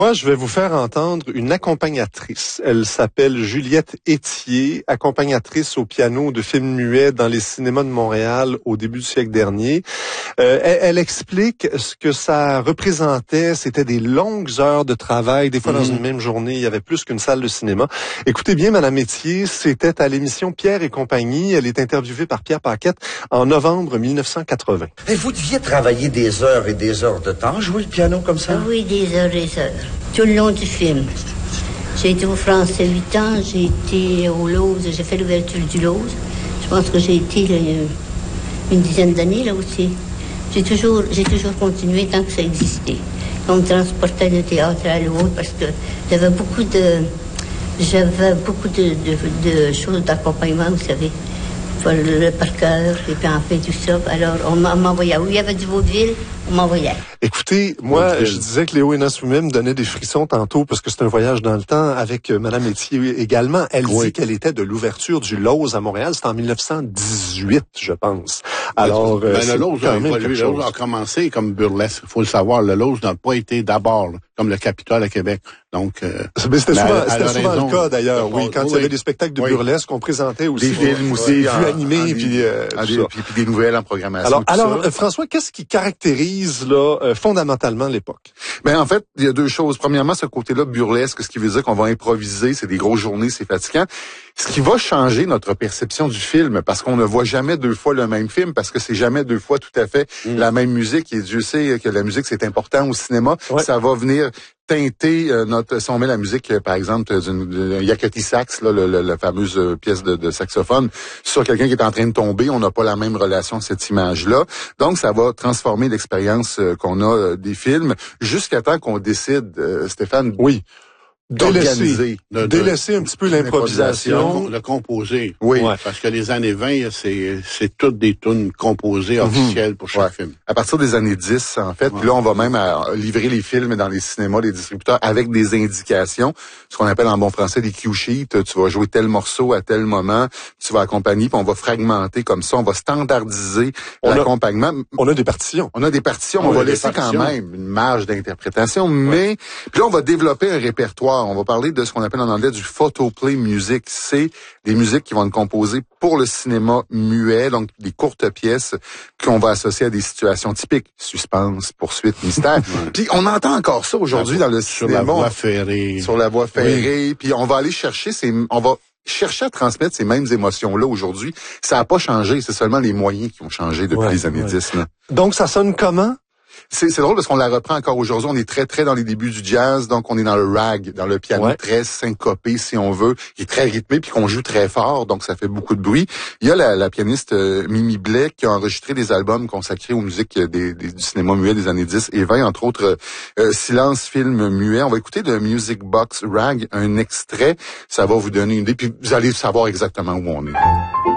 Moi, je vais vous faire entendre une accompagnatrice. Elle s'appelle Juliette Étier, accompagnatrice au piano de films muets dans les cinémas de Montréal au début du siècle dernier. Elle explique ce que ça représentait. C'était des longues heures de travail. Des fois, dans une même journée, il y avait plus qu'une salle de cinéma. Écoutez bien, Madame Étier, c'était à l'émission Pierre et compagnie. Elle est interviewée par Pierre Paquette en novembre 1980. Et vous deviez travailler des heures et des heures de temps, jouer le piano comme ça? Oui, des heures et des heures. Tout le long du film. J'ai été au Français 8 ans, j'ai été au Lose, j'ai fait l'ouverture du Lose. Je pense que j'ai été là, une dizaine d'années là aussi. J'ai toujours continué tant que ça existait. On me transportait de théâtre à l'autre parce que j'avais beaucoup de choses d'accompagnement, vous savez. Le par cœur, et puis en fait tout ça. Alors, on m'envoyait. Où il y avait du vaudeville, on m'envoyait. Écoutez, moi, je disais que Léo Hénin-Soumier me donnait des frissons tantôt parce que c'est un voyage dans le temps avec Madame Étier également. Elle dit qu'elle était de l'ouverture du Lose à Montréal. C'était en 1918, je pense. Alors, le Lose a évolué. Le Lose a commencé comme burlesque. Il faut le savoir. Le Lose n'a pas été d'abord comme le Capitole à Québec. Donc, c'était souvent le cas d'ailleurs. Oui, quand il y avait des spectacles de burlesque, on présentait aussi des films aussi, vues animées, puis des nouvelles en programmation. Alors, François, qu'est-ce qui caractérise là fondamentalement l'époque? Ben en fait, il y a deux choses. Premièrement, ce côté-là burlesque, ce qui veut dire qu'on va improviser, c'est des grosses journées, c'est fatigant. Ce qui va changer notre perception du film, parce qu'on ne voit jamais deux fois le même film, parce que c'est jamais deux fois tout à fait la même musique. Et Dieu sait que la musique, c'est important au cinéma. Ouais. Ça va venir teinter si on met la musique, par exemple, d'une Yakety Sax, là, la fameuse pièce de saxophone, sur quelqu'un qui est en train de tomber, on n'a pas la même relation à cette image-là. Donc, ça va transformer l'expérience qu'on a des films, jusqu'à temps qu'on décide, Stéphane. Oui. Délaisser un petit peu l'improvisation. Le composer. Oui. Ouais. Parce que les années 20, c'est toutes des tunes composées officielles pour chaque film. À partir des années 10, en fait. Puis là, on va même livrer les films dans les cinémas, les distributeurs, avec des indications. Ce qu'on appelle en bon français des cue sheets. Tu vas jouer tel morceau à tel moment. Tu vas accompagner, puis on va fragmenter comme ça. On va standardiser l'accompagnement. On a des partitions. On va laisser quand même une marge d'interprétation. Mais, puis là, on va développer un répertoire. On va parler de ce qu'on appelle en anglais du photoplay music. C'est des musiques qui vont être composées pour le cinéma muet, donc des courtes pièces qu'on va associer à des situations typiques. Suspense, poursuite, mystère. Puis on entend encore ça aujourd'hui dans le cinéma. Sur la voie ferrée. Sur la voie ferrée. Oui. Puis on va aller chercher chercher à transmettre ces mêmes émotions-là aujourd'hui. Ça n'a pas changé. C'est seulement les moyens qui ont changé depuis les années 10. Là. Donc ça sonne comment? C'est drôle parce qu'on la reprend encore aujourd'hui. On est très, très dans les débuts du jazz. Donc, on est dans le rag, dans le piano très syncopé, si on veut, qui est très rythmé puis qu'on joue très fort. Donc, ça fait beaucoup de bruit. Il y a la pianiste Mimi Blais qui a enregistré des albums consacrés aux musiques du cinéma muet des années 10 et 20, entre autres Silence, film muet. On va écouter de Music Box Rag, un extrait. Ça va vous donner une idée puis vous allez savoir exactement où on est.